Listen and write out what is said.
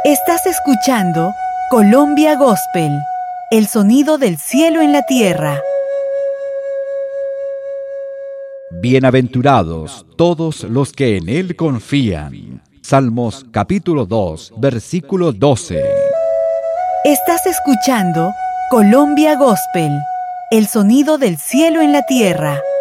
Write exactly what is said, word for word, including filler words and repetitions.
Estás escuchando Colombia Gospel, el sonido del cielo en la tierra. Bienaventurados todos los que en Él confían. Salmos capítulo dos, versículo doce. Estás escuchando Colombia Gospel, el sonido del cielo en la tierra.